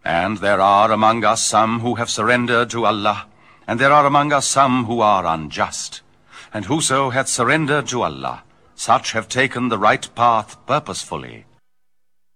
And there are among us some who have surrendered to Allah, and there are among us some who are unjust. And whoso hath surrendered to Allah, such have taken the right path purposefully.